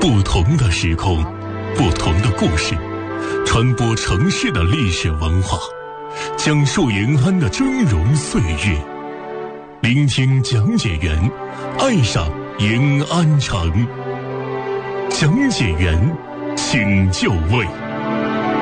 不同的时空，不同的故事，传播城市的历史文化，讲述延安的峥嵘岁月。聆听讲解员，爱上延安城。讲解员，请就位。